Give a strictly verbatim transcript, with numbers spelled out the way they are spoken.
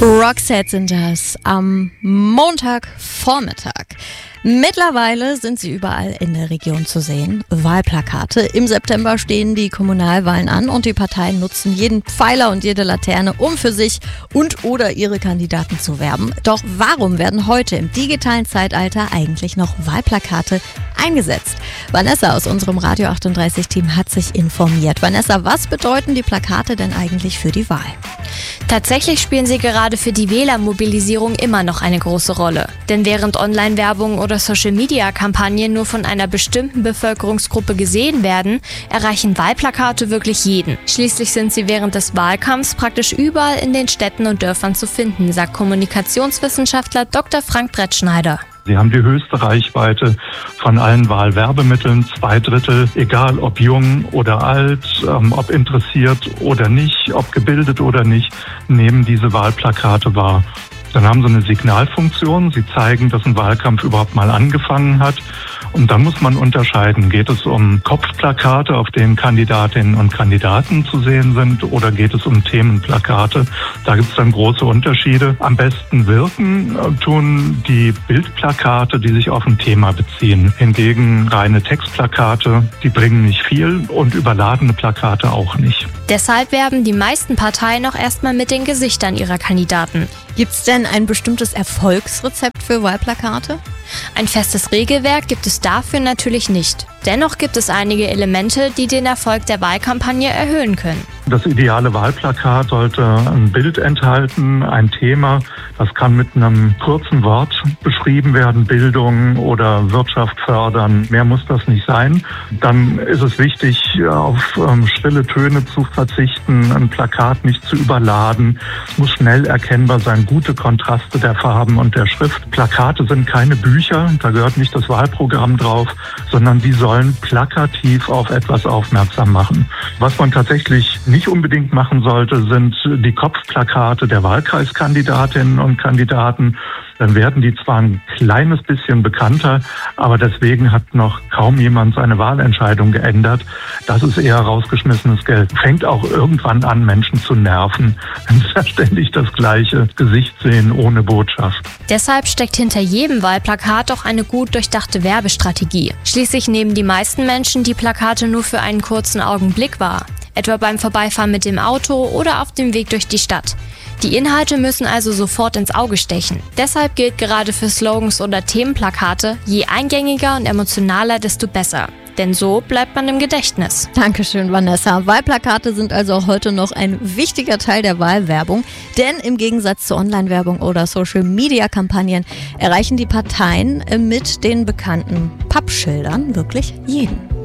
Roxette sind das am Montagvormittag. Mittlerweile sind sie überall in der Region zu sehen. Wahlplakate. Im September stehen die Kommunalwahlen an und die Parteien nutzen jeden Pfeiler und jede Laterne, um für sich und oder ihre Kandidaten zu werben. Doch warum werden heute im digitalen Zeitalter eigentlich noch Wahlplakate eingesetzt? Vanessa aus unserem Radio achtunddreißig-Team hat sich informiert. Vanessa, was bedeuten die Plakate denn eigentlich für die Wahl? Tatsächlich spielen sie gerade für die Wählermobilisierung immer noch eine große Rolle. Denn während Online-Werbung oder Social-Media-Kampagnen nur von einer bestimmten Bevölkerungsgruppe gesehen werden, erreichen Wahlplakate wirklich jeden. Schließlich sind sie während des Wahlkampfs praktisch überall in den Städten und Dörfern zu finden, sagt Kommunikationswissenschaftler Doktor Frank Brettschneider. Sie haben die höchste Reichweite von allen Wahlwerbemitteln. Zwei Drittel, egal ob jung oder alt, ähm, ob interessiert oder nicht, ob gebildet oder nicht, nehmen diese Wahlplakate wahr. Dann haben sie eine Signalfunktion. Sie zeigen, dass ein Wahlkampf überhaupt mal angefangen hat. Und dann muss man unterscheiden, geht es um Kopfplakate, auf denen Kandidatinnen und Kandidaten zu sehen sind, oder geht es um Themenplakate? Da gibt es dann große Unterschiede. Am besten wirken tun die Bildplakate, die sich auf ein Thema beziehen. Hingegen reine Textplakate, die bringen nicht viel, und überladene Plakate auch nicht. Deshalb werben die meisten Parteien auch erstmal mit den Gesichtern ihrer Kandidaten. Gibt es denn ein bestimmtes Erfolgsrezept für Wahlplakate? Ein festes Regelwerk gibt es dafür natürlich nicht. Dennoch gibt es einige Elemente, die den Erfolg der Wahlkampagne erhöhen können. Das ideale Wahlplakat sollte ein Bild enthalten, ein Thema. Das kann mit einem kurzen Wort beschrieben werden, Bildung oder Wirtschaft fördern. Mehr muss das nicht sein. Dann ist es wichtig, auf ähm, schrille Töne zu verzichten, ein Plakat nicht zu überladen. Es muss schnell erkennbar sein, gute Kontraste der Farben und der Schrift. Plakate sind keine Bücher, da gehört nicht das Wahlprogramm drauf, sondern die sollen plakativ auf etwas aufmerksam machen. Was man tatsächlich nicht unbedingt machen sollte, sind die Kopfplakate der Wahlkreiskandidatinnen und Kandidaten. Dann werden die zwar ein kleines bisschen bekannter, aber deswegen hat noch kaum jemand seine Wahlentscheidung geändert. Das ist eher rausgeschmissenes Geld. Fängt auch irgendwann an, Menschen zu nerven, wenn sie da ständig das gleiche Gesicht sehen ohne Botschaft. Deshalb steckt hinter jedem Wahlplakat auch eine gut durchdachte Werbestrategie. Schließlich nehmen die meisten Menschen die Plakate nur für einen kurzen Augenblick wahr. Etwa beim Vorbeifahren mit dem Auto oder auf dem Weg durch die Stadt. Die Inhalte müssen also sofort ins Auge stechen. Deshalb gilt gerade für Slogans oder Themenplakate, je eingängiger und emotionaler, desto besser. Denn so bleibt man im Gedächtnis. Dankeschön, Vanessa. Wahlplakate sind also auch heute noch ein wichtiger Teil der Wahlwerbung. Denn im Gegensatz zu Online-Werbung oder Social-Media-Kampagnen erreichen die Parteien mit den bekannten Pappschildern wirklich jeden.